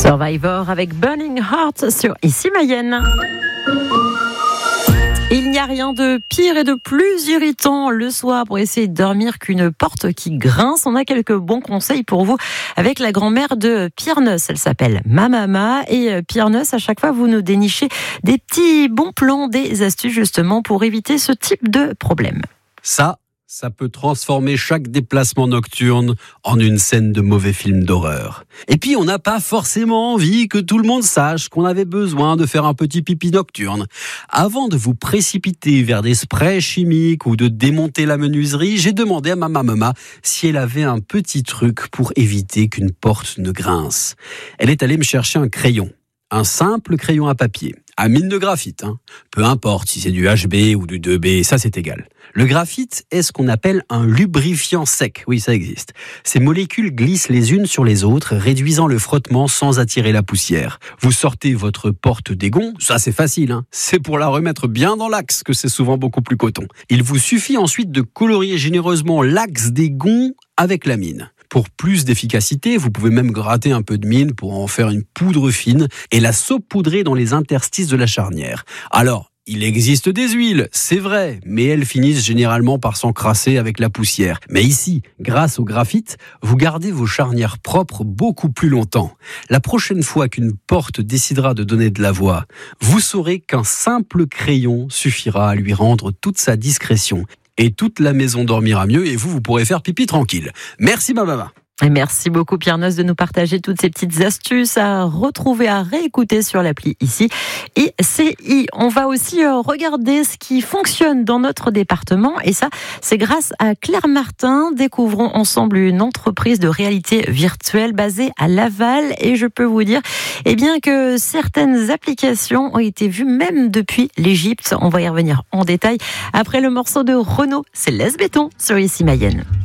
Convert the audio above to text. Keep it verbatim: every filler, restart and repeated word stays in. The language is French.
Survivor avec Burning Heart sur Ici Mayenne. Il n'y a rien de pire et de plus irritant le soir pour essayer de dormir qu'une porte qui grince. On a quelques bons conseils pour vous avec la grand-mère de Pierre Neuss. Elle s'appelle Mamama et Pierre Neuss, à chaque fois vous nous dénichez des petits bons plans, des astuces justement pour éviter ce type de problème. Ça, ça peut transformer chaque déplacement nocturne en une scène de mauvais film d'horreur. Et puis, on n'a pas forcément envie que tout le monde sache qu'on avait besoin de faire un petit pipi nocturne. Avant de vous précipiter vers des sprays chimiques ou de démonter la menuiserie, j'ai demandé à ma maman si elle avait un petit truc pour éviter qu'une porte ne grince. Elle est allée me chercher un crayon. Un simple crayon à papier, à mine de graphite. Hein. Peu importe si c'est du H B ou du deux B, ça c'est égal. Le graphite est ce qu'on appelle un lubrifiant sec. Oui, ça existe. Ces molécules glissent les unes sur les autres, réduisant le frottement sans attirer la poussière. Vous sortez votre porte d'égon, ça c'est facile. Hein. C'est pour la remettre bien dans l'axe que c'est souvent beaucoup plus coton. Il vous suffit ensuite de colorier généreusement l'axe des gonds avec la mine. Pour plus d'efficacité, vous pouvez même gratter un peu de mine pour en faire une poudre fine et la saupoudrer dans les interstices de la charnière. Alors, il existe des huiles, c'est vrai, mais elles finissent généralement par s'encrasser avec la poussière. Mais ici, grâce au graphite, vous gardez vos charnières propres beaucoup plus longtemps. La prochaine fois qu'une porte décidera de donner de la voix, vous saurez qu'un simple crayon suffira à lui rendre toute sa discrétion. Et toute la maison dormira mieux et vous, vous pourrez faire pipi tranquille. Merci Mamama. Et merci beaucoup Pierre Neuss de nous partager toutes ces petites astuces à retrouver, à réécouter sur l'appli ici. Et C I, on va aussi regarder ce qui fonctionne dans notre département et ça, c'est grâce à Claire Martin. Découvrons ensemble une entreprise de réalité virtuelle basée à Laval et je peux vous dire eh bien, que certaines applications ont été vues même depuis l'Égypte. On va y revenir en détail après le morceau de Renaud, c'est Laisse Béton sur Ici Mayenne.